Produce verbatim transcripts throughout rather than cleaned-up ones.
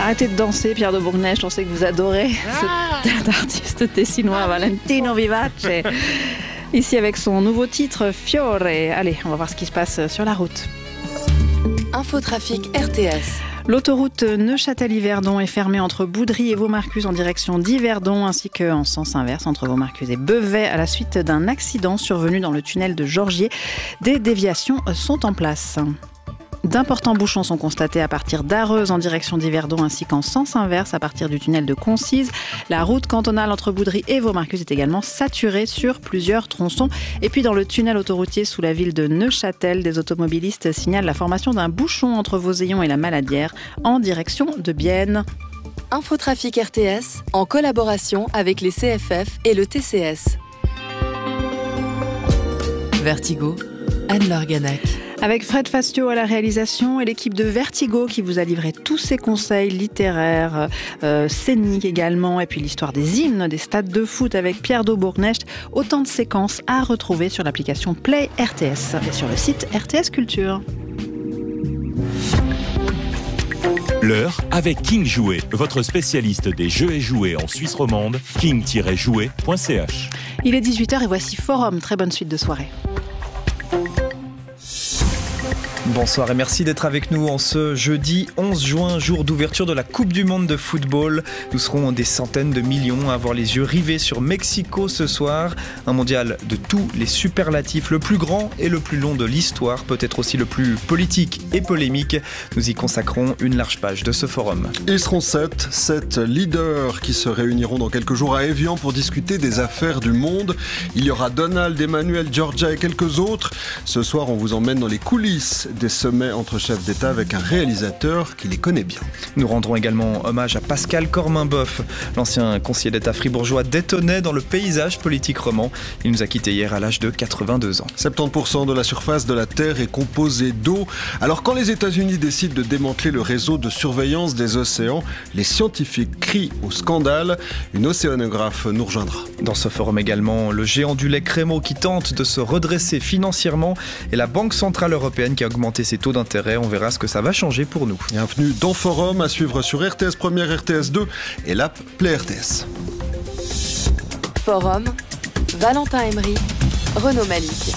Arrêtez de danser, Pierre de Bourgnèche, on sait que vous adorez ah cet artiste tessinois, ah, Valentino Vivace. Ici avec son nouveau titre, Fiore. Allez, on va voir ce qui se passe sur la route. Infotrafic R T S. L'autoroute Neuchâtel-Yverdon est fermée entre Boudry et Vaumarcuse en direction d'Yverdon, ainsi qu'en sens inverse entre Vaumarcuse et Beauvais à la suite d'un accident survenu dans le tunnel de Georgier. Des déviations sont en place. D'importants bouchons sont constatés à partir d'Areuse en direction d'Yverdon ainsi qu'en sens inverse à partir du tunnel de Concise. La route cantonale entre Boudry et Vaumarcuse est également saturée sur plusieurs tronçons. Et puis dans le tunnel autoroutier sous la ville de Neuchâtel, des automobilistes signalent la formation d'un bouchon entre Vauzeillon et la Maladière en direction de Bienne. Infotrafic R T S en collaboration avec les C F F et le T C S. Vertigo, Anne-Laure Ganac. Avec Fred Fastio à la réalisation et l'équipe de Vertigo qui vous a livré tous ses conseils littéraires, euh, scéniques également, et puis l'histoire des hymnes, des stades de foot avec Pierre de Bourgnèche. Autant de séquences à retrouver sur l'application Play R T S et sur le site R T S Culture. L'heure avec King Jouet, votre spécialiste des jeux et jouets en Suisse romande, king tiret jouet point c h. Il est dix-huit heures et voici Forum. Très bonne suite de soirée. Bonsoir et merci d'être avec nous en ce jeudi onze juin, jour d'ouverture de la Coupe du Monde de football. Nous serons des centaines de millions à avoir les yeux rivés sur Mexico ce soir. Un mondial de tous les superlatifs, le plus grand et le plus long de l'histoire, peut-être aussi le plus politique et polémique. Nous y consacrons une large page de ce forum. Ils seront sept, sept leaders qui se réuniront dans quelques jours à Évian pour discuter des affaires du monde. Il y aura Donald, Emmanuel, Georgia et quelques autres. Ce soir, on vous emmène dans les coulisses des sommets entre chefs d'État avec un réalisateur qui les connaît bien. Nous rendrons également hommage à Pascal Corminboeuf. L'ancien conseiller d'État fribourgeois détonnait dans le paysage politique roman. Il nous a quittés hier à l'âge de quatre-vingt-deux ans. soixante-dix pour cent de la surface de la Terre est composée d'eau. Alors quand les États-Unis décident de démanteler le réseau de surveillance des océans, les scientifiques crient au scandale. Une océanographe nous rejoindra. Dans ce forum également, le géant du lait Crémeau qui tente de se redresser financièrement et la Banque Centrale Européenne qui a augmenté ses taux d'intérêt. On verra ce que ça va changer pour nous. Bienvenue dans Forum, à suivre sur R T S Première, R T S deux et l'app Play R T S. Forum, Valentin Emery, Renaud Malik.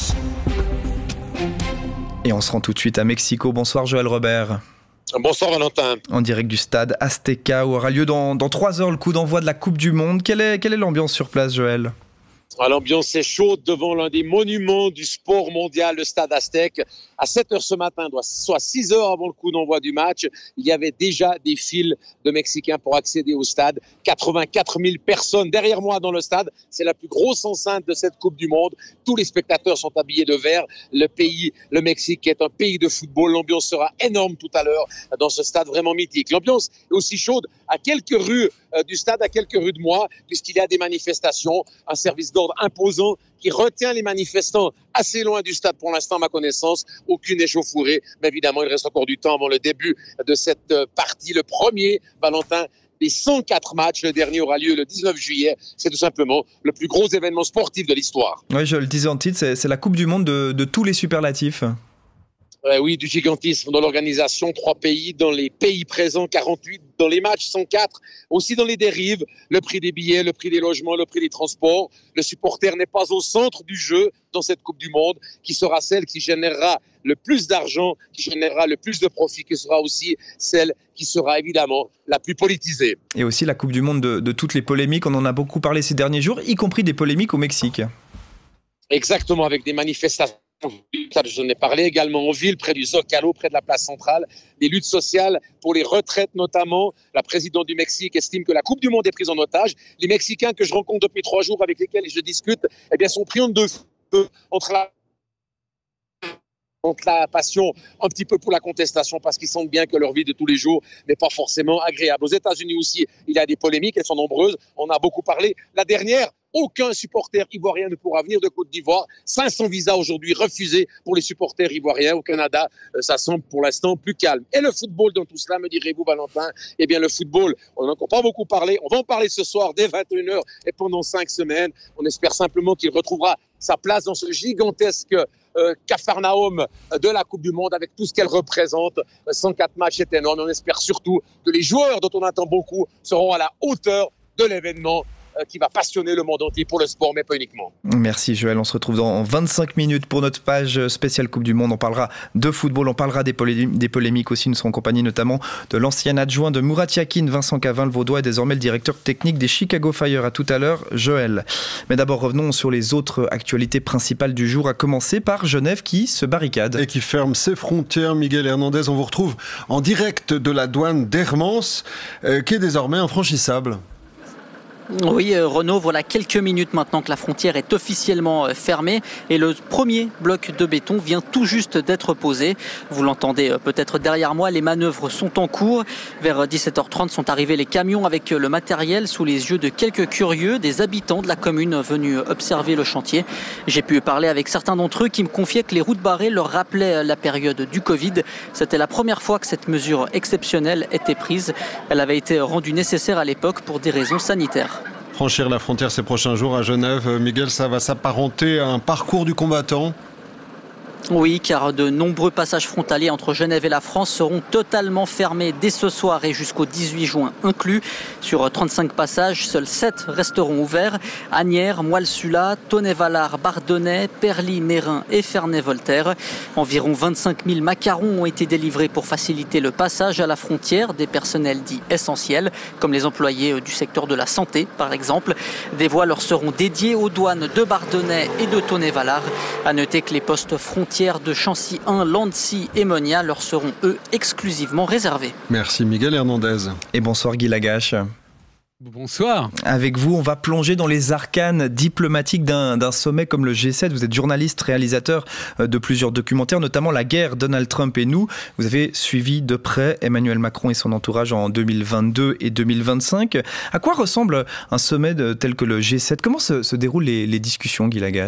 Et on se rend tout de suite à Mexico. Bonsoir Joël Robert. Bonsoir Valentin. En direct du stade Azteca où aura lieu dans, dans trois heures le coup d'envoi de la Coupe du Monde. Quelle est, quelle est l'ambiance sur place, Joël ? L'ambiance est chaude devant l'un des monuments du sport mondial, le stade Aztec. À sept heures ce matin, soit six heures avant le coup d'envoi du match, il y avait déjà des files de Mexicains pour accéder au stade. quatre-vingt-quatre mille personnes derrière moi dans le stade. C'est la plus grosse enceinte de cette Coupe du Monde. Tous les spectateurs sont habillés de vert. Le pays, le Mexique, est un pays de football. L'ambiance sera énorme tout à l'heure dans ce stade vraiment mythique. L'ambiance est aussi chaude à quelques rues euh, du stade, à quelques rues de moi, puisqu'il y a des manifestations, un service d'ordre imposant qui retient les manifestants assez loin du stade pour l'instant, à ma connaissance. Aucune échauffourée, mais évidemment, il reste encore du temps avant le début de cette partie. Le premier, Valentin, des cent quatre matchs. Le dernier aura lieu le dix-neuf juillet. C'est tout simplement le plus gros événement sportif de l'histoire. Oui, je le disais en titre, c'est, c'est la Coupe du Monde de, de tous les superlatifs. Euh, oui, du gigantisme dans l'organisation, trois pays, dans les pays présents, quarante-huit, dans les matchs, cent quatre, aussi dans les dérives, le prix des billets, le prix des logements, le prix des transports. Le supporter n'est pas au centre du jeu dans cette Coupe du Monde, qui sera celle qui générera le plus d'argent, qui générera le plus de profit, qui sera aussi celle qui sera évidemment la plus politisée. Et aussi la Coupe du Monde de, de toutes les polémiques, on en a beaucoup parlé ces derniers jours, y compris des polémiques au Mexique. Exactement, avec des manifestations. Je n'ai parlé également en ville, près du Zocalo, près de la place centrale, des luttes sociales pour les retraites notamment. La présidente du Mexique estime que la Coupe du Monde est prise en otage. Les Mexicains que je rencontre depuis trois jours, avec lesquels je discute, eh bien, sont pris en deux feux entre la entre la passion, un petit peu pour la contestation, parce qu'ils sentent bien que leur vie de tous les jours n'est pas forcément agréable. Aux États-Unis aussi, il y a des polémiques, elles sont nombreuses, on a beaucoup parlé. La dernière, aucun supporter ivoirien ne pourra venir de Côte d'Ivoire. cinq cents visas aujourd'hui refusés pour les supporters ivoiriens. Au Canada, ça semble pour l'instant plus calme. Et le football dans tout cela, me direz-vous, Valentin? Eh bien, le football, on n'en a encore pas beaucoup parlé. On va en parler ce soir dès vingt et une heures et pendant cinq semaines. On espère simplement qu'il retrouvera sa place dans ce gigantesque euh, capharnaüm de la Coupe du Monde avec tout ce qu'elle représente. cent quatre matchs, c'est énorme. On espère surtout que les joueurs dont on attend beaucoup seront à la hauteur de l'événement qui va passionner le monde entier pour le sport, mais pas uniquement. Merci Joël, on se retrouve dans vingt-cinq minutes pour notre page spéciale Coupe du Monde. On parlera de football, on parlera des, polé- des polémiques aussi. Nous serons en compagnie notamment de l'ancien adjoint de Murat Yakin, Vincent Cavin, le Vaudois, et désormais le directeur technique des Chicago Fire. À tout à l'heure, Joël. Mais d'abord, revenons sur les autres actualités principales du jour, à commencer par Genève qui se barricade. Et qui ferme ses frontières. Miguel Hernandez, on vous retrouve en direct de la douane d'Hermance, euh, qui est désormais infranchissable. Oui, Renaud, voilà quelques minutes maintenant que la frontière est officiellement fermée et le premier bloc de béton vient tout juste d'être posé. Vous l'entendez peut-être derrière moi, les manœuvres sont en cours. Vers dix-sept heures trente sont arrivés les camions avec le matériel sous les yeux de quelques curieux, des habitants de la commune venus observer le chantier. J'ai pu parler avec certains d'entre eux qui me confiaient que les routes barrées leur rappelaient la période du Covid. C'était la première fois que cette mesure exceptionnelle était prise. Elle avait été rendue nécessaire à l'époque pour des raisons sanitaires. Franchir la frontière ces prochains jours à Genève, Miguel, ça va s'apparenter à un parcours du combattant ? Oui, car de nombreux passages frontaliers entre Genève et la France seront totalement fermés dès ce soir et jusqu'au dix-huit juin inclus. Sur trente-cinq passages, seuls sept resteront ouverts. Asnières, Moelle-Sula, Tonnet-Valard, Bardonnay, Perly, Mérin et Ferney-Voltaire. Environ vingt-cinq mille macarons ont été délivrés pour faciliter le passage à la frontière des personnels dits essentiels, comme les employés du secteur de la santé par exemple. Des voies leur seront dédiées aux douanes de Bardonnay et de Tonnet-Valard. À noter que les postes frontières de Chancy un, Lancy et Monia leur seront eux exclusivement réservés. Merci Miguel Hernandez. Et bonsoir Guy Lagache. Bonsoir. Avec vous, on va plonger dans les arcanes diplomatiques d'un, d'un sommet comme le G sept. Vous êtes journaliste, réalisateur de plusieurs documentaires, notamment La guerre, Donald Trump et nous. Vous avez suivi de près Emmanuel Macron et son entourage en deux mille vingt-deux et deux mille vingt-cinq. À quoi ressemble un sommet de, tel que le G sept ? Comment se, se déroulent les, les discussions, Guy Lagache ?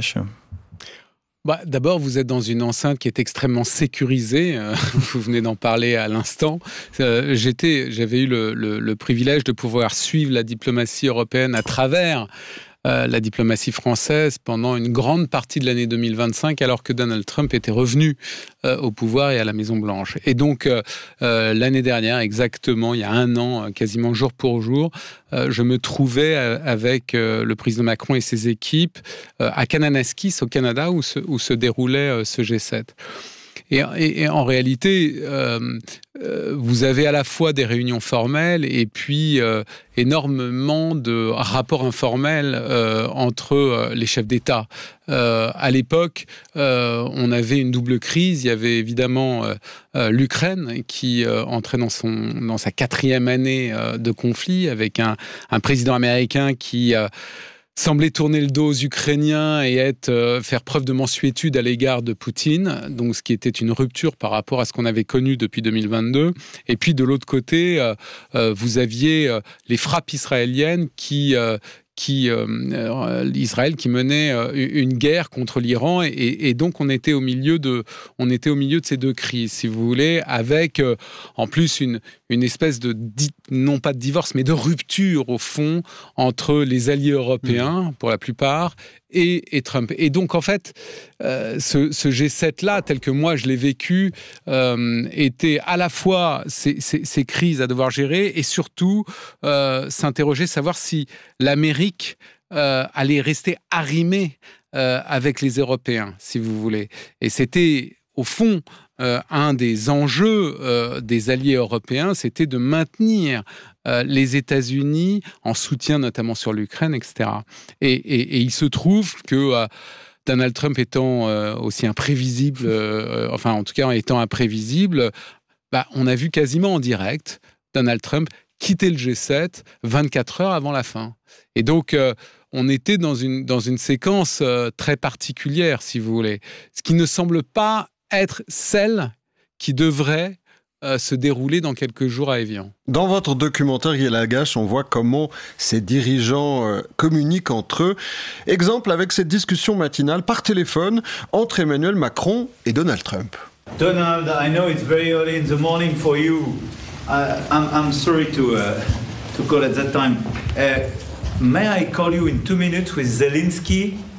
Bah, d'abord, vous êtes dans une enceinte qui est extrêmement sécurisée. Euh, vous venez d'en parler à l'instant. Euh, j'étais, j'avais eu le, le, le privilège de pouvoir suivre la diplomatie européenne à travers euh, la diplomatie française pendant une grande partie de l'année deux mille vingt-cinq, alors que Donald Trump était revenu euh, au pouvoir et à la Maison-Blanche. Et donc, euh, euh, l'année dernière, exactement, il y a un an, quasiment jour pour jour, euh, je me trouvais avec euh, le président Macron et ses équipes euh, à Kananaskis, au Canada, où se, où se déroulait euh, ce G sept. Et, et, et en réalité, euh, euh, vous avez à la fois des réunions formelles et puis euh, énormément de rapports informels euh, entre euh, les chefs d'État. Euh, à l'époque, euh, on avait une double crise. Il y avait évidemment euh, euh, l'Ukraine qui euh, entrait dans, son, dans sa quatrième année euh, de conflit avec un, un président américain qui... Euh, semblait tourner le dos aux Ukrainiens et être, euh, faire preuve de mansuétude à l'égard de Poutine, donc ce qui était une rupture par rapport à ce qu'on avait connu depuis deux mille vingt-deux. Et puis de l'autre côté, euh, euh, vous aviez euh, les frappes israéliennes qui... Euh, qui euh, euh, Israël qui menait euh, une guerre contre l'Iran et, et donc on était au milieu de on était au milieu de ces deux crises, si vous voulez, avec euh, en plus une une espèce de di- non pas de divorce mais de rupture au fond entre les alliés européens mmh. pour la plupart et, et Trump. Et donc en fait euh, ce, ce G sept là tel que moi je l'ai vécu euh, était à la fois ces, ces, ces crises à devoir gérer et surtout euh, s'interroger, savoir si l'Amérique Euh, allait rester arrimé euh, avec les Européens, si vous voulez. Et c'était, au fond, euh, un des enjeux euh, des alliés européens, c'était de maintenir euh, les États-Unis en soutien, notamment sur l'Ukraine, et cetera. Et, et, et il se trouve que... Euh, Donald Trump étant euh, aussi imprévisible, euh, enfin, en tout cas, étant imprévisible, bah, on a vu quasiment en direct Donald Trump quitter le G sept vingt-quatre heures avant la fin. Et donc, euh, on était dans une, dans une séquence euh, très particulière, si vous voulez. Ce qui ne semble pas être celle qui devrait euh, se dérouler dans quelques jours à Évian. Dans votre documentaire, Guy Lagache, on voit comment ces dirigeants euh, communiquent entre eux. Exemple avec cette discussion matinale par téléphone entre Emmanuel Macron et Donald Trump. Donald, I know it's very early in the morning for you. Uh, I'm, I'm sorry to, uh, to call at that time. Uh, may I call you in two minutes with Zelensky?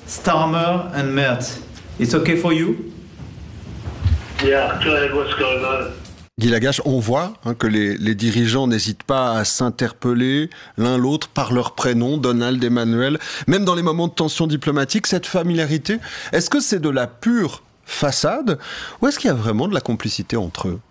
Starmer and Merz. It's okay for you? Yeah, go ahead, what's going on? Guy Lagache, on voit hein, que les, les dirigeants n'hésitent pas à s'interpeller l'un l'autre par leur prénom, Donald, Emmanuel. Même dans les moments de tension diplomatique, cette familiarité, est-ce que c'est de la pure façade ou est-ce qu'il y a vraiment de la complicité entre eux?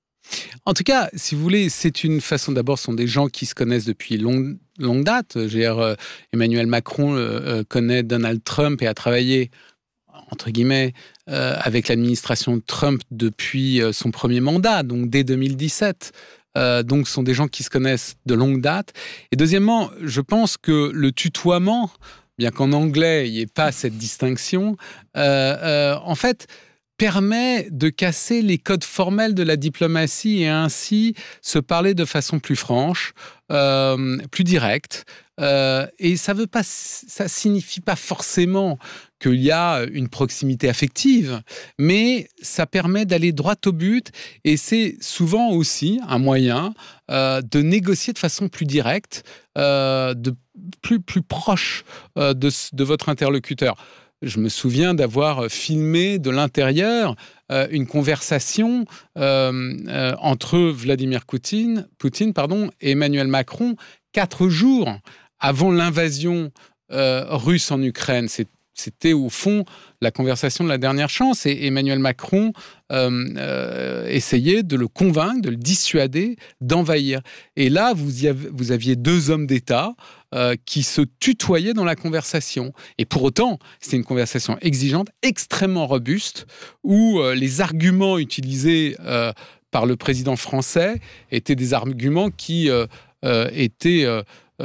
En tout cas, si vous voulez, c'est une façon, d'abord, ce sont des gens qui se connaissent depuis longue, longue date. Je veux dire, euh, Emmanuel Macron euh, connaît Donald Trump et a travaillé, entre guillemets, euh, avec l'administration Trump depuis euh, son premier mandat, donc dès deux mille dix-sept. Euh, donc, ce sont des gens qui se connaissent de longue date. Et deuxièmement, je pense que le tutoiement, bien qu'en anglais, il n'y ait pas cette distinction, euh, euh, en fait, permet de casser les codes formels de la diplomatie et ainsi se parler de façon plus franche, euh, plus directe. Euh, et ça veut pas, ça signifie pas forcément qu'il y a une proximité affective, mais ça permet d'aller droit au but et c'est souvent aussi un moyen euh, de négocier de façon plus directe, euh, de plus, plus proche euh, de, de votre interlocuteur. Je me souviens d'avoir filmé de l'intérieur euh, une conversation euh, euh, entre Vladimir Poutine, Poutine pardon, et Emmanuel Macron quatre jours avant l'invasion euh, russe en Ukraine. C'est, c'était au fond la conversation de la dernière chance et Emmanuel Macron euh, euh, essayait de le convaincre, de le dissuader d'envahir. Et là, vous, y avez, vous aviez deux hommes d'État Euh, qui se tutoyaient dans la conversation. Et pour autant, c'était une conversation exigeante, extrêmement robuste, où euh, les arguments utilisés euh, par le président français étaient des arguments qui euh, euh, étaient euh,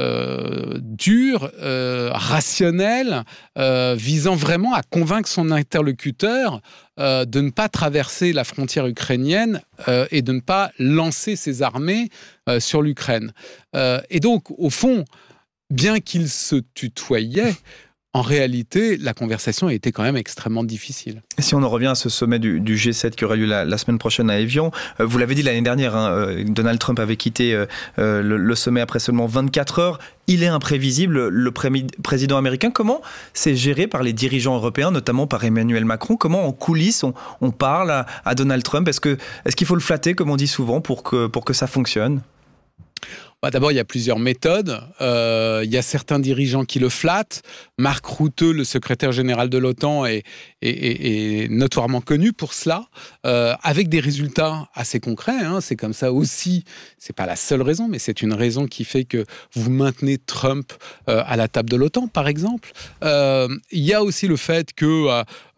euh, durs, euh, rationnels, euh, visant vraiment à convaincre son interlocuteur euh, de ne pas traverser la frontière ukrainienne euh, et de ne pas lancer ses armées euh, sur l'Ukraine. Euh, et donc, au fond, bien qu'ils se tutoyaient, en réalité, la conversation a été quand même extrêmement difficile. Et si on en revient à ce sommet du, du G sept qui aura lieu la, la semaine prochaine à Évian, euh, vous l'avez dit l'année dernière, hein, Donald Trump avait quitté euh, le, le sommet après seulement vingt-quatre heures. Il est imprévisible, le pré- président américain. Comment c'est géré par les dirigeants européens, notamment par Emmanuel Macron? Comment en coulisses on, on parle à, à Donald Trump? Est-ce que, est-ce qu'il faut le flatter, comme on dit souvent, pour que, pour que ça fonctionne? Bah d'abord, il y a plusieurs méthodes. Euh, il y a certains dirigeants qui le flattent. Mark Rutte, le secrétaire général de l'OTAN, est, est, est, est notoirement connu pour cela, euh, avec des résultats assez concrets. Hein. C'est comme ça aussi. C'est pas la seule raison, mais c'est une raison qui fait que vous maintenez Trump euh, à la table de l'OTAN, par exemple. Euh, il y a aussi le fait que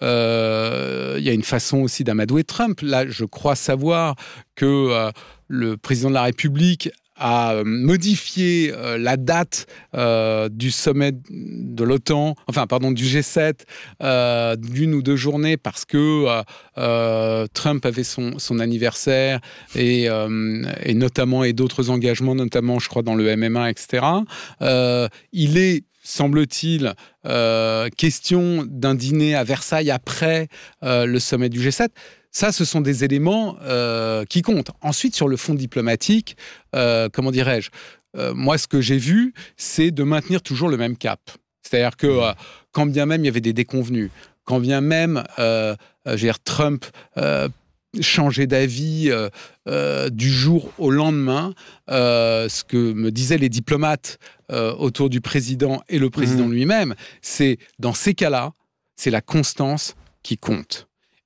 euh, il y a une façon aussi d'amadouer Trump. Là, je crois savoir que euh, le président de la République a modifié euh, la date euh, du sommet de l'OTAN, enfin pardon du G sept, euh, d'une ou deux journées parce que euh, euh, Trump avait son, son anniversaire et, euh, et notamment et d'autres engagements, notamment je crois dans le M M A, et cetera. Euh, il est semble-t-il, euh, question d'un dîner à Versailles après euh, le sommet du G sept. Ça, ce sont des éléments euh, qui comptent. Ensuite, sur le fond diplomatique, euh, comment dirais-je, euh, moi, ce que j'ai vu, c'est de maintenir toujours le même cap. C'est-à-dire que euh, quand bien même il y avait des déconvenus, quand bien même euh, je veux dire, Trump euh, changeait d'avis euh, euh, du jour au lendemain, euh, ce que me disaient les diplomates euh, autour du président et le président mmh. lui-même, c'est dans ces cas-là, c'est la constance qui compte.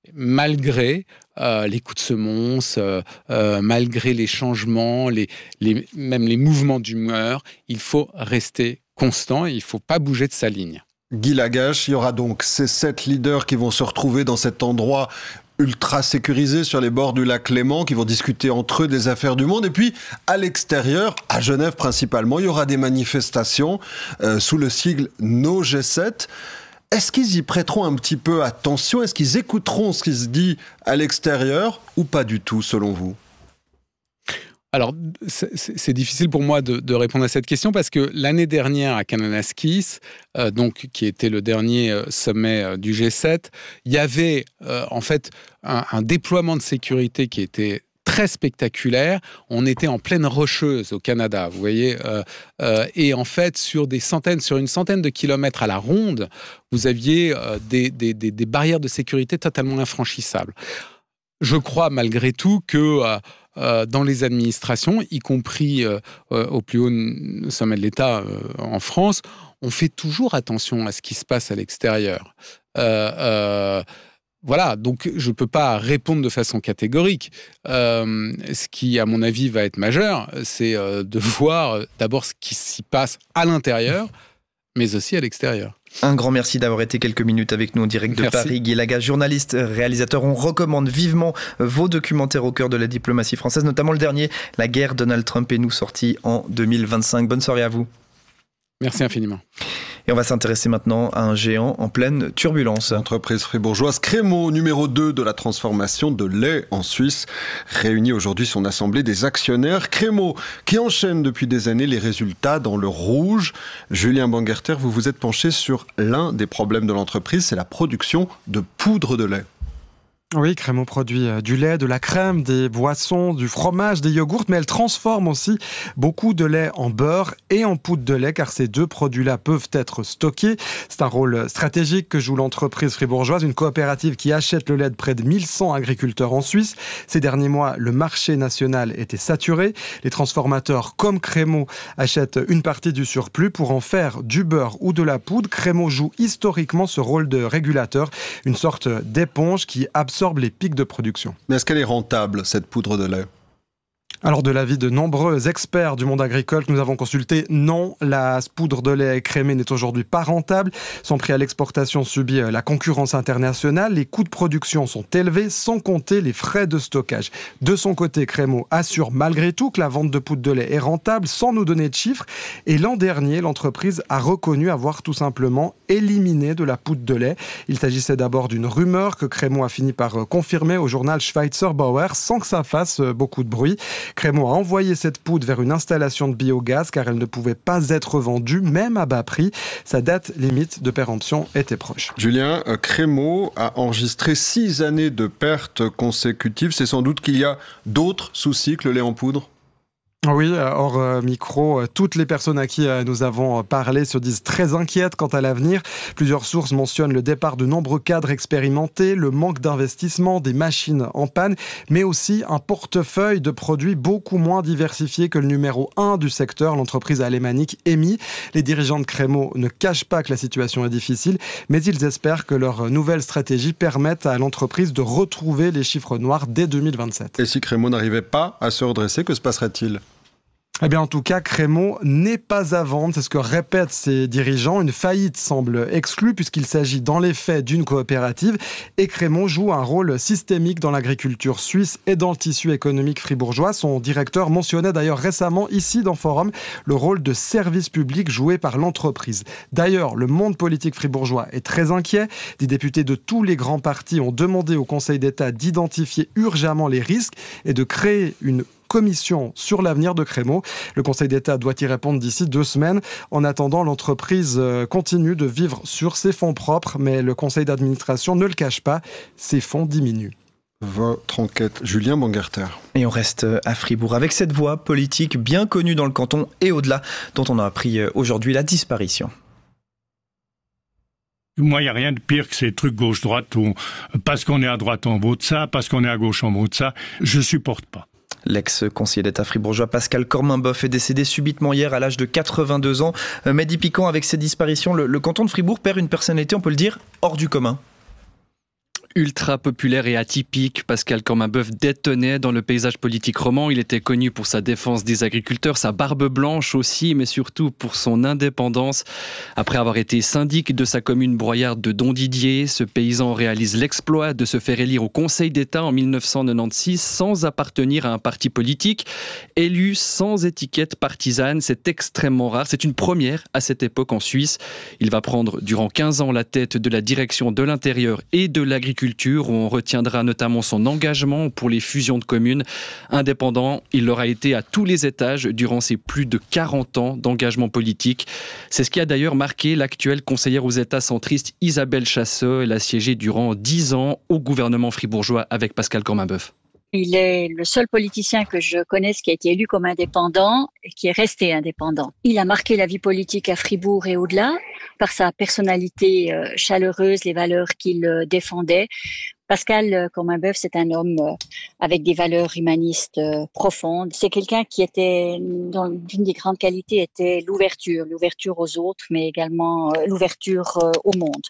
Malgré euh, les coups de semonce, euh, euh, malgré les changements, les, les, même les mouvements d'humeur, il faut rester constant et il ne faut pas bouger de sa ligne. Guy Lagache, il y aura donc ces sept leaders qui vont se retrouver dans cet endroit ultra sécurisé sur les bords du lac Léman, qui vont discuter entre eux des affaires du monde. Et puis, à l'extérieur, à Genève principalement, il y aura des manifestations euh, sous le sigle No G sept. Est-ce qu'ils y prêteront un petit peu attention? Est-ce qu'ils écouteront ce qui se dit à l'extérieur ou pas du tout, selon vous? Alors, c'est, c'est difficile pour moi de, de répondre à cette question parce que l'année dernière à Kananaskis, euh, donc qui était le dernier euh, sommet euh, du G sept, il y avait euh, en fait un, un déploiement de sécurité qui était très spectaculaire. On était en plaine rocheuse au Canada, vous voyez, euh, euh, et en fait, sur des centaines, sur une centaine de kilomètres à la ronde, vous aviez euh, des, des, des, des barrières de sécurité totalement infranchissables. Je crois malgré tout que euh, euh, dans les administrations, y compris euh, euh, au plus haut sommet de l'État euh, en France, on fait toujours attention à ce qui se passe à l'extérieur. Euh, euh, Voilà, donc je ne peux pas répondre de façon catégorique. Euh, ce qui, à mon avis, va être majeur, c'est euh, de voir euh, d'abord ce qui s'y passe à l'intérieur, mais aussi à l'extérieur. Un grand merci d'avoir été quelques minutes avec nous en direct de Merci. Paris. Guy Lagache, journaliste, réalisateur, on recommande vivement vos documentaires au cœur de la diplomatie française, notamment le dernier, La guerre Donald Trump et nous, sorti en deux mille vingt-cinq. Bonne soirée à vous. Merci infiniment. Et on va s'intéresser maintenant à un géant en pleine turbulence. L'entreprise fribourgeoise Crémaux, numéro deux de la transformation de lait en Suisse, réunit aujourd'hui son assemblée des actionnaires. Crémaux, qui enchaîne depuis des années les résultats dans le rouge. Julien Bangerter, vous vous êtes penché sur l'un des problèmes de l'entreprise, c'est la production de poudre de lait. Oui, Crémaux produit du lait, de la crème, des boissons, du fromage, des yogourts, mais elle transforme aussi beaucoup de lait en beurre et en poudre de lait, car ces deux produits-là peuvent être stockés. C'est un rôle stratégique que joue l'entreprise fribourgeoise, une coopérative qui achète le lait de près de mille cent agriculteurs en Suisse. Ces derniers mois, le marché national était saturé. Les transformateurs comme Crémaux achètent une partie du surplus pour en faire du beurre ou de la poudre. Crémaux joue historiquement ce rôle de régulateur, une sorte d'éponge qui absorbe les pics de production. Mais est-ce qu'elle est rentable, cette poudre de lait ? Alors, de l'avis de nombreux experts du monde agricole que nous avons consultés, non, la poudre de lait écrémée n'est aujourd'hui pas rentable. Son prix à l'exportation subit la concurrence internationale. Les coûts de production sont élevés, sans compter les frais de stockage. De son côté, Crémaux assure malgré tout que la vente de poudre de lait est rentable, sans nous donner de chiffres. Et l'an dernier, l'entreprise a reconnu avoir tout simplement éliminé de la poudre de lait. Il s'agissait d'abord d'une rumeur que Crémaux a fini par confirmer au journal Schweizer Bauer, sans que ça fasse beaucoup de bruit. Crémaux a envoyé cette poudre vers une installation de biogaz car elle ne pouvait pas être vendue, même à bas prix. Sa date limite de péremption était proche. Julien, Crémaux a enregistré six années de pertes consécutives. C'est sans doute qu'il y a d'autres soucis que le lait en poudre ? Oui, hors micro, toutes les personnes à qui nous avons parlé se disent très inquiètes quant à l'avenir. Plusieurs sources mentionnent le départ de nombreux cadres expérimentés, le manque d'investissement, des machines en panne, mais aussi un portefeuille de produits beaucoup moins diversifié que le numéro un du secteur, l'entreprise alémanique E M I. Les dirigeants de Crémaux ne cachent pas que la situation est difficile, mais ils espèrent que leur nouvelle stratégie permette à l'entreprise de retrouver les chiffres noirs dès deux mille vingt-sept. Et si Crémaux n'arrivait pas à se redresser, que se passerait-il ? Eh bien, en tout cas, Crémaux n'est pas à vendre. C'est ce que répètent ses dirigeants. Une faillite semble exclue puisqu'il s'agit dans les faits d'une coopérative. Et Crémaux joue un rôle systémique dans l'agriculture suisse et dans le tissu économique fribourgeois. Son directeur mentionnait d'ailleurs récemment ici dans Forum le rôle de service public joué par l'entreprise. D'ailleurs, le monde politique fribourgeois est très inquiet. Des députés de tous les grands partis ont demandé au Conseil d'État d'identifier urgemment les risques et de créer une commission sur l'avenir de Crémaux. Le Conseil d'État doit y répondre d'ici deux semaines. En attendant, l'entreprise continue de vivre sur ses fonds propres, mais le conseil d'administration ne le cache pas, ses fonds diminuent. Votre enquête, Julien Bangerter. Et on reste à Fribourg avec cette voix politique bien connue dans le canton et au-delà, dont on a appris aujourd'hui la disparition. Moi, il n'y a rien de pire que ces trucs gauche-droite où parce qu'on est à droite, on vote ça, parce qu'on est à gauche, on vote ça. Je ne supporte pas. L'ex-conseiller d'État fribourgeois Pascal Corminboeuf est décédé subitement hier à l'âge de quatre-vingt-deux ans. Mehdi Piquant, avec ses disparitions, le, le canton de Fribourg perd une personnalité, on peut le dire, hors du commun. Ultra populaire et atypique, Pascal Corminboeuf détonnait dans le paysage politique roman. Il était connu pour sa défense des agriculteurs, sa barbe blanche aussi, mais surtout pour son indépendance. Après avoir été syndic de sa commune broyarde de Dondidier, ce paysan réalise l'exploit de se faire élire au Conseil d'État en mille neuf cent quatre-vingt-seize sans appartenir à un parti politique. Élu sans étiquette partisane, c'est extrêmement rare. C'est une première à cette époque en Suisse. Il va prendre durant quinze ans la tête de la direction de l'intérieur et de l'agriculture, où on retiendra notamment son engagement pour les fusions de communes. Indépendant, il l'aura été à tous les étages durant ses plus de quarante ans d'engagement politique. C'est ce qui a d'ailleurs marqué l'actuelle conseillère aux États centristes Isabelle Chasseux. Elle a siégé durant dix ans au gouvernement fribourgeois avec Pascal Corminboeuf. Il est le seul politicien que je connaisse qui a été élu comme indépendant et qui est resté indépendant. Il a marqué la vie politique à Fribourg et au-delà par sa personnalité chaleureuse, les valeurs qu'il défendait. Pascal Corminboeuf, c'est un homme avec des valeurs humanistes profondes. C'est quelqu'un qui était, dont l'une des grandes qualités était l'ouverture, l'ouverture aux autres, mais également l'ouverture au monde.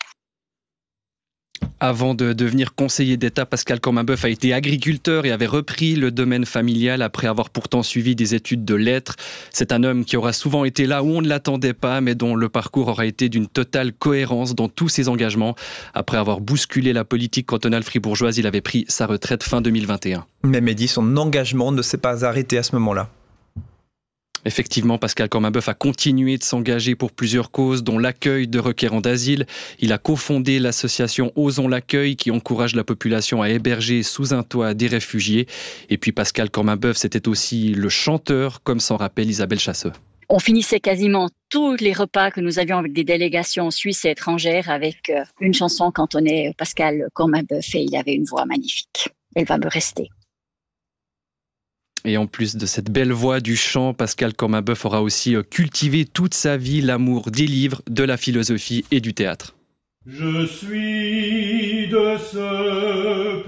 Avant de devenir conseiller d'État, Pascal Corminboeuf a été agriculteur et avait repris le domaine familial après avoir pourtant suivi des études de lettres. C'est un homme qui aura souvent été là où on ne l'attendait pas, mais dont le parcours aura été d'une totale cohérence dans tous ses engagements. Après avoir bousculé la politique cantonale fribourgeoise, il avait pris sa retraite fin deux mille vingt et un. Mais Mehdi, son engagement ne s'est pas arrêté à ce moment-là. Effectivement, Pascal Corminboeuf a continué de s'engager pour plusieurs causes, dont l'accueil de requérants d'asile. Il a cofondé l'association Osons l'accueil, qui encourage la population à héberger sous un toit des réfugiés. Et puis Pascal Corminboeuf, c'était aussi le chanteur, comme s'en rappelle Isabelle Chasseux. On finissait quasiment tous les repas que nous avions avec des délégations suisses et étrangères avec une chanson cantonnée Pascal Corminboeuf, et il avait une voix magnifique. Elle va me rester. Et en plus de cette belle voix du chant, Pascal Corminboeuf aura aussi cultivé toute sa vie l'amour des livres, de la philosophie et du théâtre. Je suis de ce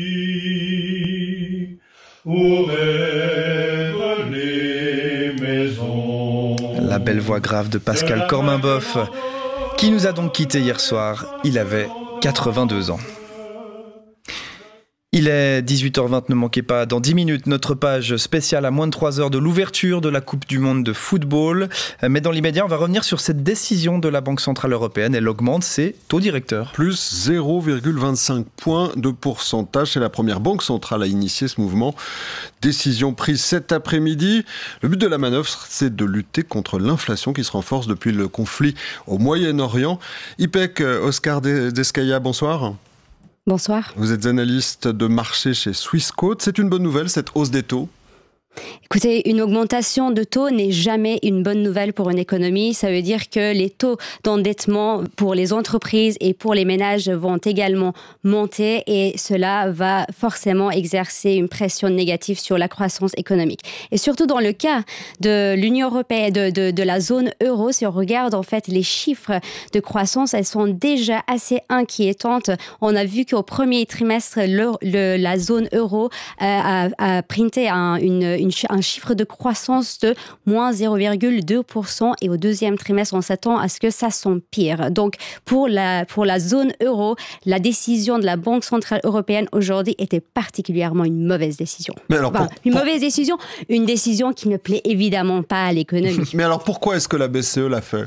pays où rêvent les maisons. La belle voix grave de Pascal Corminboeuf, qui nous a donc quittés hier soir. Il avait quatre-vingt-deux ans. Il est dix-huit heures vingt, ne manquez pas dans dix minutes notre page spéciale à moins de trois heures de l'ouverture de la Coupe du Monde de football. Mais dans l'immédiat, on va revenir sur cette décision de la Banque Centrale Européenne. Elle augmente ses taux directeurs. Plus zéro virgule vingt-cinq points de pourcentage. C'est la première banque centrale à initier ce mouvement. Décision prise cet après-midi. Le but de la manœuvre, c'est de lutter contre l'inflation qui se renforce depuis le conflit au Moyen-Orient. I P E C, Oscar Descaya, bonsoir. Bonsoir. Vous êtes analyste de marché chez Swissquote. C'est une bonne nouvelle, cette hausse des taux ? Écoutez, une augmentation de taux n'est jamais une bonne nouvelle pour une économie. Ça veut dire que les taux d'endettement pour les entreprises et pour les ménages vont également monter et cela va forcément exercer une pression négative sur la croissance économique. Et surtout dans le cas de l'Union européenne, de, de, de la zone euro, si on regarde en fait les chiffres de croissance, elles sont déjà assez inquiétantes. On a vu qu'au premier trimestre, le, le, la zone euro euh, a, a printé un, une, une un chiffre de croissance de moins zéro virgule deux pour cent et au deuxième trimestre, on s'attend à ce que ça s'empire. Donc, pour la, pour la zone euro, la décision de la Banque Centrale Européenne aujourd'hui était particulièrement une mauvaise décision. Mais alors, enfin, pour, une pour... mauvaise décision, une décision qui ne plaît évidemment pas à l'économie. Mais alors, pourquoi est-ce que la B C E l'a fait ?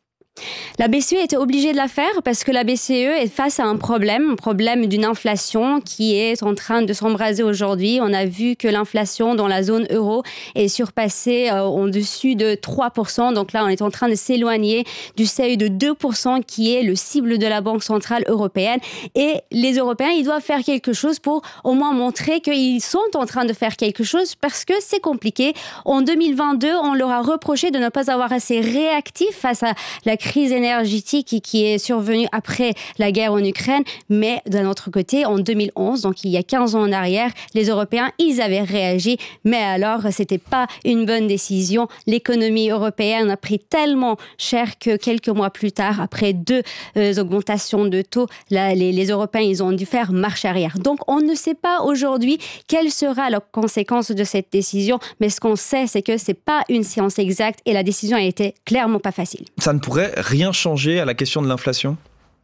La B C E était obligée de la faire parce que la B C E est face à un problème, un problème d'une inflation qui est en train de s'embraser aujourd'hui. On a vu que l'inflation dans la zone euro est surpassée euh, au-dessus de trois pour cent. Donc là, on est en train de s'éloigner du seuil de deux pour cent qui est le cible de la Banque Centrale Européenne. Et les Européens, ils doivent faire quelque chose pour au moins montrer qu'ils sont en train de faire quelque chose parce que c'est compliqué. En deux mille vingt-deux, on leur a reproché de ne pas avoir assez réactif face à la crise énergétique qui est survenue après la guerre en Ukraine. Mais d'un autre côté, en deux mille onze, donc il y a quinze ans en arrière, les Européens, ils avaient réagi. Mais alors, c'était pas une bonne décision. L'économie européenne a pris tellement cher que quelques mois plus tard, après deux euh, augmentations de taux, là, les, les Européens, ils ont dû faire marche arrière. Donc, on ne sait pas aujourd'hui quelle sera la conséquence de cette décision. Mais ce qu'on sait, c'est que c'est pas une science exacte et la décision a été clairement pas facile. Ça ne pourrait rien changer à la question de l'inflation ?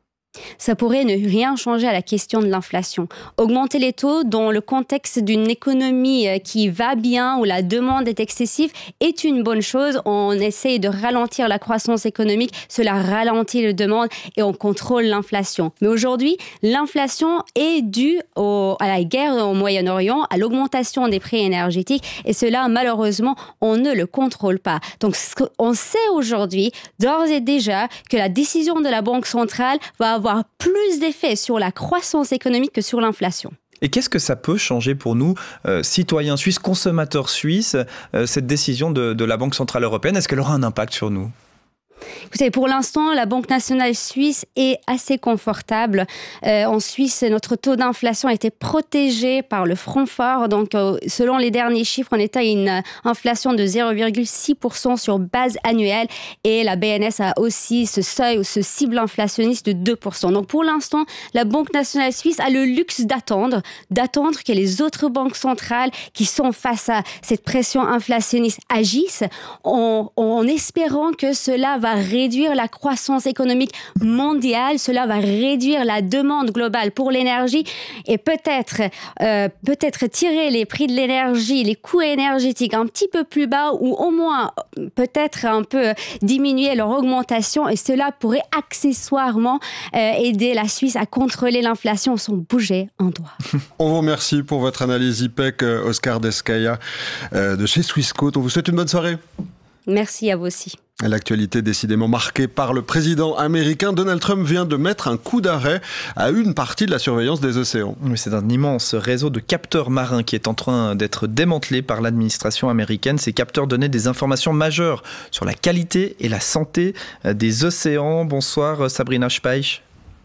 Ça pourrait ne rien changer à la question de l'inflation. Augmenter les taux dans le contexte d'une économie qui va bien, où la demande est excessive, est une bonne chose. On essaye de ralentir la croissance économique, cela ralentit la demande et on contrôle l'inflation. Mais aujourd'hui, l'inflation est due au, à la guerre au Moyen-Orient, à l'augmentation des prix énergétiques et cela, malheureusement, on ne le contrôle pas. Donc, on sait aujourd'hui, d'ores et déjà, que la décision de la Banque centrale va avoir plus d'effet sur la croissance économique que sur l'inflation. Et qu'est-ce que ça peut changer pour nous, euh, citoyens suisses, consommateurs suisses, euh, cette décision de, de la Banque Centrale Européenne ? Est-ce qu'elle aura un impact sur nous ? Écoutez, pour l'instant, la Banque nationale suisse est assez confortable. Euh, en Suisse, notre taux d'inflation a été protégé par le franc fort. Donc, euh, selon les derniers chiffres, on était à une inflation de zéro virgule six pour cent sur base annuelle. Et la B N S a aussi ce seuil ou ce cible inflationniste de deux pour cent. Donc, pour l'instant, la Banque nationale suisse a le luxe d'attendre, d'attendre que les autres banques centrales qui sont face à cette pression inflationniste agissent en, en espérant que cela va réduire la croissance économique mondiale, cela va réduire la demande globale pour l'énergie et peut-être, euh, peut-être tirer les prix de l'énergie, les coûts énergétiques un petit peu plus bas ou au moins peut-être un peu diminuer leur augmentation et cela pourrait accessoirement euh, aider la Suisse à contrôler l'inflation sans bouger un doigt. On vous remercie pour votre analyse I P E C, Oscar Descaya euh, de chez Swissquote. On vous souhaite une bonne soirée. Merci à vous aussi. L'actualité décidément marquée par le président américain. Donald Trump vient de mettre un coup d'arrêt à une partie de la surveillance des océans. Oui, c'est un immense réseau de capteurs marins qui est en train d'être démantelé par l'administration américaine. Ces capteurs donnaient des informations majeures sur la qualité et la santé des océans. Bonsoir Sabrina Speich.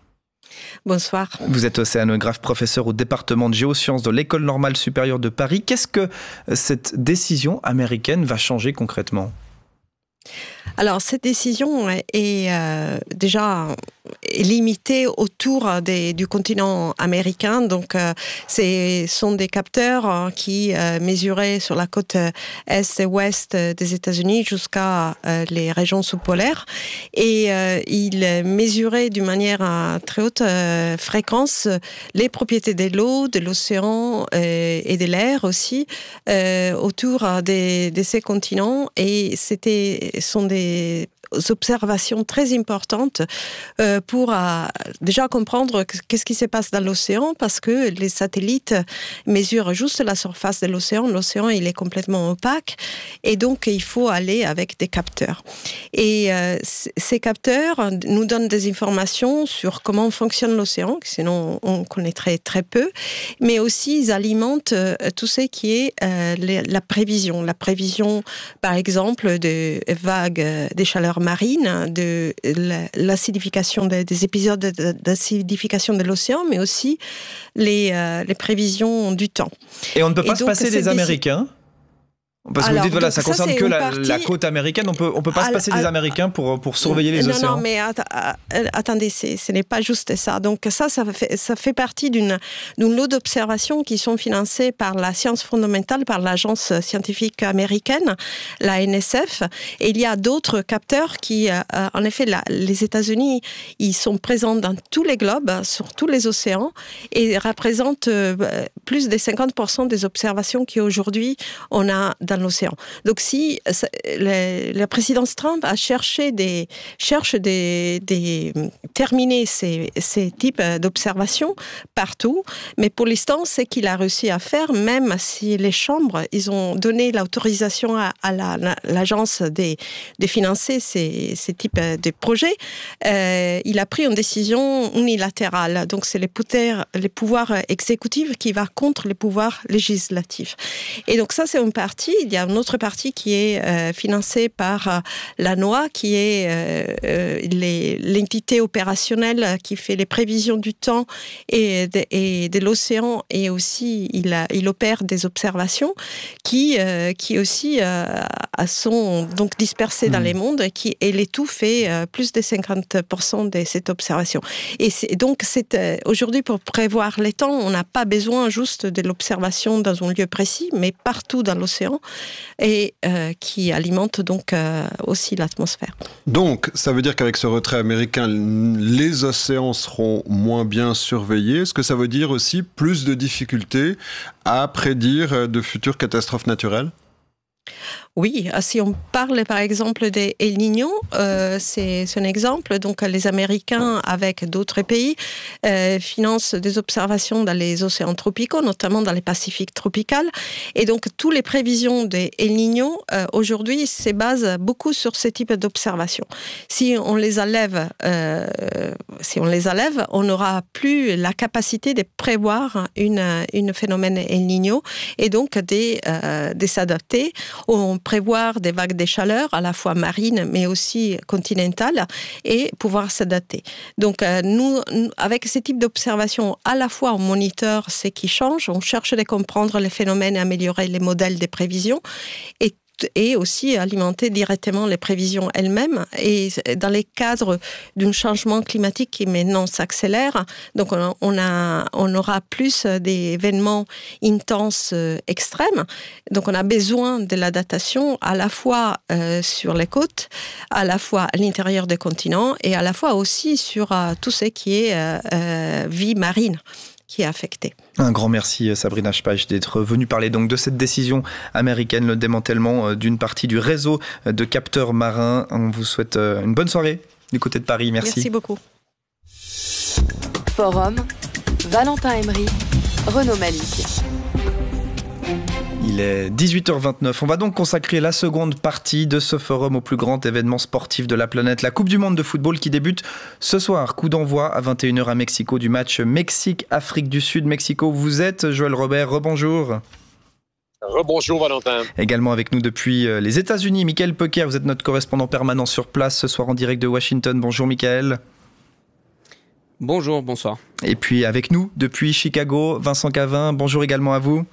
Bonsoir. Vous êtes océanographe, professeur au département de géosciences de l'École normale supérieure de Paris. Qu'est-ce que cette décision américaine va changer concrètement ? Alors, cette décision est euh, déjà limitée autour des, du continent américain. Donc, euh, ce sont des capteurs qui euh, mesuraient sur la côte est et ouest des États-Unis jusqu'à euh, les régions sous-polaires. Et euh, ils mesuraient d'une manière à très haute euh, fréquence les propriétés de l'eau, de l'océan euh, et de l'air aussi euh, autour des, de ces continents. Et c'était sont des observations très importantes euh, pour euh, déjà comprendre qu'est-ce qui se passe dans l'océan, parce que les satellites mesurent juste la surface de l'océan. L'océan, il est complètement opaque et donc il faut aller avec des capteurs. Et euh, c- ces capteurs nous donnent des informations sur comment fonctionne l'océan, sinon on connaîtrait très peu, mais aussi ils alimentent euh, tout ce qui est euh, les, la prévision. La prévision, par exemple, de vagues, des chaleurs marines, de l'acidification, des, des épisodes d'acidification de l'océan, mais aussi les, euh, les prévisions du temps. Et on ne peut pas Et se donc, passer des Américains ? Parce que Alors, vous dites, voilà, ça concerne ça, que la, partie... la côte américaine, on peut, on peut pas alors, se passer des Américains pour, pour surveiller les non, océans. Non, mais att- attendez, c'est, ce n'est pas juste ça. Donc ça, ça fait, ça fait partie d'une, d'une lot d'observations qui sont financées par la science fondamentale, par l'agence scientifique américaine, la N S F. Et il y a d'autres capteurs qui, euh, en effet, la, les États-Unis, ils sont présents dans tous les globes, sur tous les océans, et représentent euh, plus de cinquante pour cent des observations qu'aujourd'hui on a dans l'océan. Donc si la, la présidence Trump a cherché des, cherche des, des terminer ces, ces types d'observations partout, mais pour l'instant, ce qu'il a réussi à faire, même si les chambres, ils ont donné l'autorisation à, à la, l'agence de, de financer ces, ces types de projets, euh, il a pris une décision unilatérale. Donc c'est les pouvoirs, les pouvoirs exécutifs qui va contre les pouvoirs législatifs. Et donc ça, c'est une partie. Il y a une autre partie qui est euh, financée par euh, la N O A A, qui est euh, euh, les, l'entité opérationnelle qui fait les prévisions du temps et de, et de l'océan, et aussi il, a, il opère des observations qui, euh, qui aussi euh, sont donc dispersées mmh. dans les mondes, qui, et les tout fait euh, plus de cinquante pour cent de cette observation. Et c'est, donc c'est, euh, aujourd'hui, pour prévoir les temps, on n'a pas besoin juste de l'observation dans un lieu précis, mais partout dans l'océan, et euh, qui alimente donc euh, aussi l'atmosphère. Donc, ça veut dire qu'avec ce retrait américain, les océans seront moins bien surveillés. Est-ce que ça veut dire aussi plus de difficultés à prédire de futures catastrophes naturelles ? Oui, si on parle par exemple des El Niño, euh, c'est, c'est un exemple. Donc les Américains, avec d'autres pays, euh, financent des observations dans les océans tropicaux, notamment dans les Pacifiques tropicales. Et donc toutes les prévisions des El Niño, euh, aujourd'hui, se basent beaucoup sur ce type d'observations. Si on les enlève, euh, si on les enlève, on n'aura plus la capacité de prévoir une, une phénomène El Niño et donc de, euh, de s'adapter. On prévoir des vagues de chaleur, à la fois marines, mais aussi continentales, et pouvoir s'adapter. Donc, euh, nous, avec ce type d'observation, à la fois on moniteur ce qui change, on cherche à comprendre les phénomènes et améliorer les modèles de prévision, et et aussi alimenter directement les prévisions elles-mêmes. Et dans les cadres d'un changement climatique qui maintenant s'accélère, donc on, on, a, on aura plus d'événements intenses extrêmes. Donc on a besoin de l'adaptation à la fois euh, sur les côtes, à la fois à l'intérieur des continents et à la fois aussi sur euh, tout ce qui est euh, euh, vie marine qui est affectée. Un grand merci Sabrina Spach d'être venue parler donc de cette décision américaine, le démantèlement d'une partie du réseau de capteurs marins. On vous souhaite une bonne soirée du côté de Paris. Merci. Merci beaucoup. Forum, Valentin Emery, Renaud Malik. Il est dix-huit heures vingt-neuf. On va donc consacrer la seconde partie de ce forum au plus grand événement sportif de la planète, la Coupe du Monde de football qui débute ce soir. Coup d'envoi à vingt et une heures à Mexico du match Mexique-Afrique du Sud. Mexico, vous êtes Joël Robert, rebonjour. Rebonjour Valentin. Également avec nous depuis les États-Unis, Michael Pecker, vous êtes notre correspondant permanent sur place ce soir en direct de Washington. Bonjour Michael. Bonjour, bonsoir. Et puis avec nous depuis Chicago, Vincent Cavin, bonjour également à vous.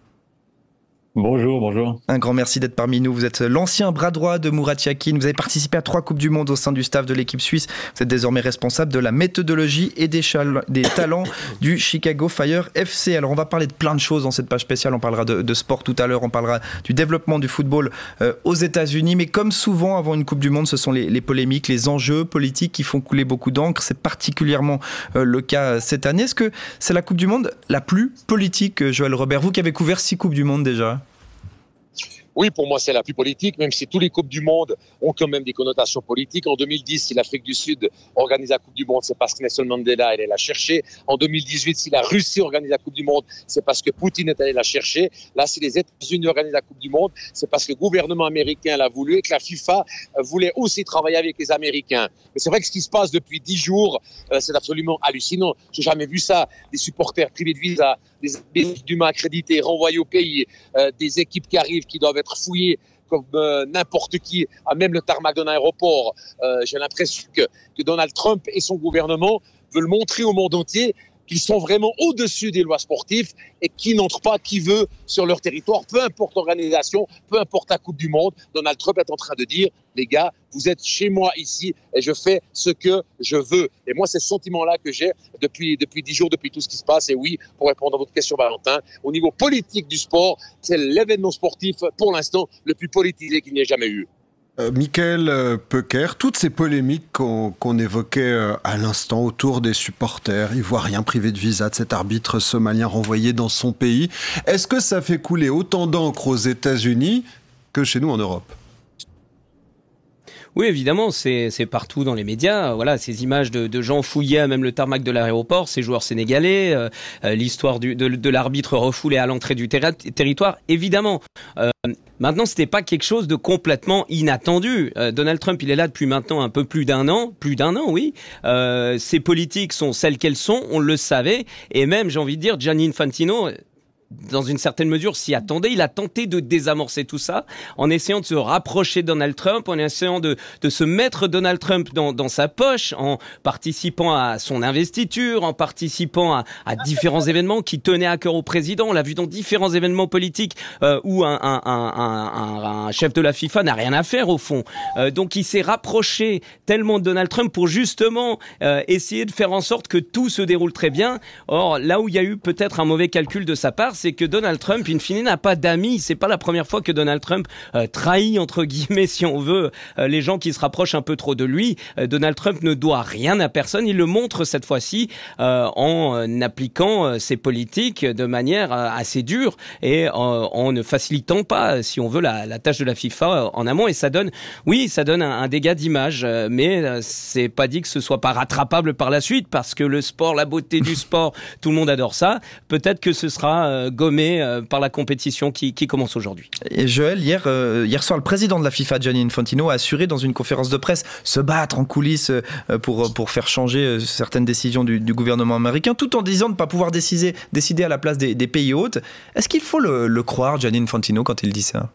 Bonjour, bonjour. Un grand merci d'être parmi nous. Vous êtes l'ancien bras droit de Murat Yakin. Vous avez participé à trois Coupes du Monde au sein du staff de l'équipe suisse. Vous êtes désormais responsable de la méthodologie et des, chal- des talents du Chicago Fire F C. Alors on va parler de plein de choses dans cette page spéciale. On parlera de, de sport tout à l'heure. On parlera du développement du football euh, aux États-Unis. Mais comme souvent avant une Coupe du Monde, ce sont les, les polémiques, les enjeux politiques qui font couler beaucoup d'encre. C'est particulièrement euh, le cas cette année. Est-ce que c'est la Coupe du Monde la plus politique, Joël Robert? Vous qui avez couvert six Coupes du Monde déjà. Oui, pour moi, c'est la plus politique, même si tous les Coupes du Monde ont quand même des connotations politiques. En deux mille dix, si l'Afrique du Sud organise la Coupe du Monde, c'est parce que Nelson Mandela est allé la chercher. En deux mille dix-huit, si la Russie organise la Coupe du Monde, c'est parce que Poutine est allé la chercher. Là, si les États-Unis organisent la Coupe du Monde, c'est parce que le gouvernement américain l'a voulu et que la FIFA voulait aussi travailler avec les Américains. Mais c'est vrai que ce qui se passe depuis dix jours, euh, c'est absolument hallucinant. J'ai jamais vu ça. Des supporters privés de visa, des équipes d'humains accrédités renvoyés au pays, euh, des équipes qui arrivent qui doivent être fouillées comme euh, n'importe qui, à même le tarmac d'un aéroport. Euh, j'ai l'impression que, que Donald Trump et son gouvernement veulent montrer au monde entier qu'ils sont vraiment au-dessus des lois sportives et qui n'entrent pas qui veut sur leur territoire, peu importe l'organisation, peu importe la Coupe du Monde. Donald Trump est en train de dire, les gars, vous êtes chez moi ici et je fais ce que je veux. Et moi, c'est ce sentiment-là que j'ai depuis depuis dix jours, depuis tout ce qui se passe. Et oui, pour répondre à votre question, Valentin, au niveau politique du sport, c'est l'événement sportif, pour l'instant, le plus politisé qu'il n'y ait jamais eu. Euh, Michael Pecker, toutes ces polémiques qu'on, qu'on évoquait euh, à l'instant autour des supporters ivoiriens privés de visa, de cet arbitre somalien renvoyé dans son pays, est-ce que ça fait couler autant d'encre aux États-Unis que chez nous en Europe ? Oui, évidemment, c'est, c'est partout dans les médias. Voilà, ces images de, de gens fouillés à même le tarmac de l'aéroport, ces joueurs sénégalais, euh, euh, l'histoire du, de, de l'arbitre refoulé à l'entrée du terra- territoire, évidemment. Euh, maintenant, c'était pas quelque chose de complètement inattendu. Euh, Donald Trump, il est là depuis maintenant un peu plus d'un an, plus d'un an, oui. Euh, ses politiques sont celles qu'elles sont, on le savait, et même, j'ai envie de dire, Gianni Infantino, dans une certaine mesure, s'y attendait. Il a tenté de désamorcer tout ça en essayant de se rapprocher de Donald Trump, en essayant de, de se mettre Donald Trump dans, dans sa poche, en participant à son investiture, en participant à, à différents événements qui tenaient à cœur au président. On l'a vu dans différents événements politiques euh, où un, un, un, un, un chef de la FIFA n'a rien à faire au fond. Euh, donc il s'est rapproché tellement de Donald Trump pour justement euh, essayer de faire en sorte que tout se déroule très bien. Or, là où il y a eu peut-être un mauvais calcul de sa part, c'est que Donald Trump, in fine, n'a pas d'amis. C'est pas la première fois que Donald Trump euh, trahit, entre guillemets, si on veut, euh, les gens qui se rapprochent un peu trop de lui. Euh, Donald Trump ne doit rien à personne. Il le montre cette fois-ci euh, en euh, appliquant euh, ses politiques de manière euh, assez dure et euh, en ne facilitant pas, si on veut, la, la tâche de la FIFA euh, en amont. Et ça donne, oui, ça donne un, un dégât d'image, euh, mais euh, c'est pas dit que ce soit pas rattrapable par la suite, parce que le sport, la beauté du sport, tout le monde adore ça. Peut-être que ce sera euh, gommé euh, par la compétition qui, qui commence aujourd'hui. Et Joël, hier, euh, hier soir, le président de la FIFA, Gianni Infantino, a assuré dans une conférence de presse se battre en coulisses euh, pour, pour faire changer euh, certaines décisions du, du gouvernement américain, tout en disant de ne pas pouvoir décider, décider à la place des, des pays hôtes. Est-ce qu'il faut le, le croire, Gianni Infantino, quand il dit ça ?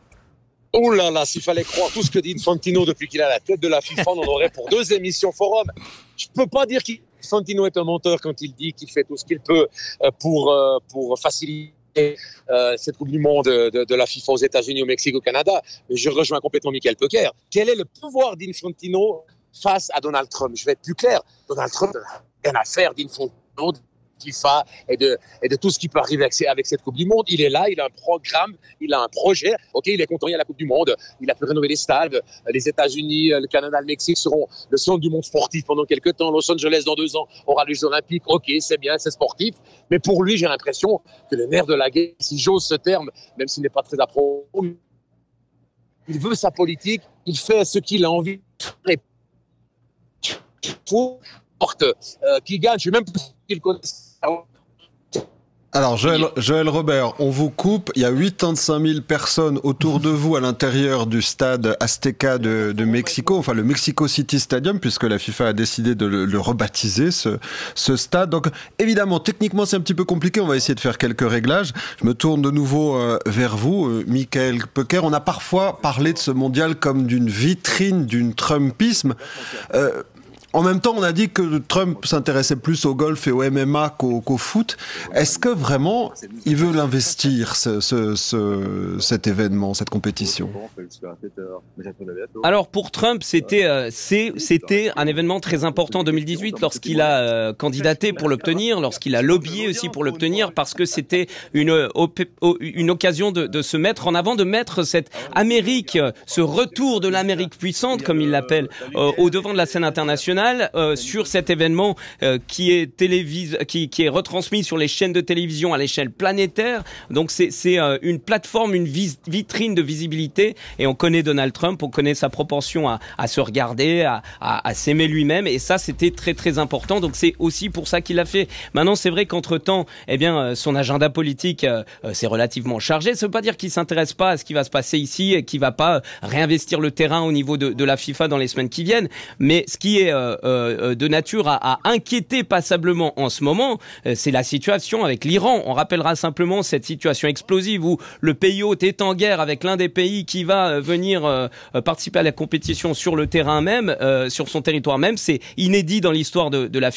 Oh là là, s'il fallait croire tout ce que dit Infantino depuis qu'il a la tête de la FIFA, on en aurait pour deux émissions forum. Je peux pas dire qu'Infantino est un menteur quand il dit qu'il fait tout ce qu'il peut pour, pour faciliter euh, cette Coupe du Monde de, de la FIFA aux États-Unis, au Mexique, au Canada. Mais je rejoins complètement Michael Peucker. Quel est le pouvoir d'Infantino face à Donald Trump? Je vais être plus clair. Donald Trump n'a rien à faire d'Infantino, FIFA et de, et de tout ce qui peut arriver avec, avec cette Coupe du Monde. Il est là, il a un programme, il a un projet. Ok, il est content, il y a la Coupe du Monde, il a pu rénover les stades. Les États-Unis, le Canada, le Mexique seront le centre du monde sportif pendant quelques temps. Los Angeles, dans deux ans, aura les Jeux Olympiques. Ok, c'est bien, c'est sportif. Mais pour lui, j'ai l'impression que le nerf de la guerre, si j'ose ce terme, même s'il n'est pas très approprié, il veut sa politique, il fait ce qu'il a envie de faire. Faut porte euh, qui gagne, je sais même pas qu'il connaît. Alors Joël, Joël Robert, on vous coupe, il y a quatre-vingt-quinze mille personnes autour de vous à l'intérieur du stade Azteca de, de Mexico, enfin le Mexico City Stadium, puisque la FIFA a décidé de le, le rebaptiser, ce, ce stade. Donc évidemment, techniquement c'est un petit peu compliqué, on va essayer de faire quelques réglages. Je me tourne de nouveau euh, vers vous, euh, Michael Peucker. On a parfois parlé de ce mondial comme d'une vitrine, d'une Trumpisme. Euh, En même temps, on a dit que Trump s'intéressait plus au golf et au M M A qu'au, qu'au foot. Est-ce que vraiment il veut l'investir, ce, ce, ce, cet événement, cette compétition? Alors pour Trump, c'était, euh, c'est, c'était un événement très important en deux mille dix-huit lorsqu'il a euh, candidaté pour l'obtenir, lorsqu'il a lobbyé aussi pour l'obtenir, parce que c'était une, une occasion de, de se mettre en avant, de mettre cette Amérique, ce retour de l'Amérique puissante, comme il l'appelle, euh, au devant de la scène internationale. Euh, sur cet événement euh, qui est télévis- qui, qui est retransmis sur les chaînes de télévision à l'échelle planétaire. Donc c'est, c'est euh, une plateforme, une vis- vitrine de visibilité. Et on connaît Donald Trump, on connaît sa propension à, à se regarder, à, à, à s'aimer lui-même. Et ça, c'était très très important. Donc c'est aussi pour ça qu'il l'a fait. Maintenant, c'est vrai qu'entre-temps, eh bien, euh, son agenda politique euh, euh, c'est relativement chargé. Ça veut pas dire qu'il s'intéresse pas à ce qui va se passer ici et qu'il va pas euh, réinvestir le terrain au niveau de, de la FIFA dans les semaines qui viennent. Mais ce qui est euh, Euh, de nature à, à inquiéter passablement en ce moment, euh, c'est la situation avec l'Iran. On rappellera simplement cette situation explosive où le pays hôte est en guerre avec l'un des pays qui va euh, venir euh, participer à la compétition sur le terrain même, euh, sur son territoire même. C'est inédit dans l'histoire de, de la